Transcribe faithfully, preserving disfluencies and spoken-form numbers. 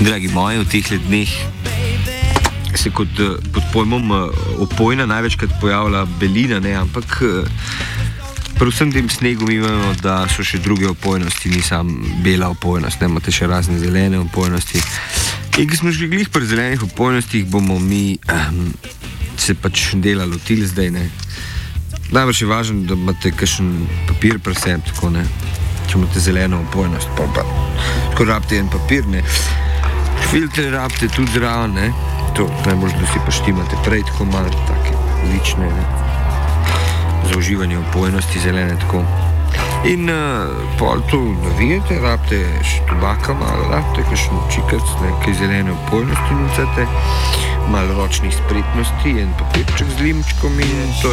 Dragi moji, v teh dneh se kot pod pojmom opojna največkrat pojavlja belina, ne, ampak pri vsem tem snegu mi imamo, da so še druge opojnosti, ni sam bela opojnost, ne, imate še razne zelene opojnosti. In ko smo že glih pri zelenih opojnostih, bomo mi um, se pač dela lotili zdaj, ne. Najbrž je važno, da imate kakšen papir pri sebi, tako, ne. Če imate zeleno opojnost, pa pa tako rabite en papir, ne. Filtre rabite tudi zraven, ne. To najbolj, da si pa štimate prej tako malo take lične, ne. Za uživanje opojnosti zelene, tako. In uh, pol to navijete, rabite še tobaka malo, rabite kakšen čikrc, nekaj zelene opojnosti nucate, malo ročnih spretnosti, en papirček z limčkom in to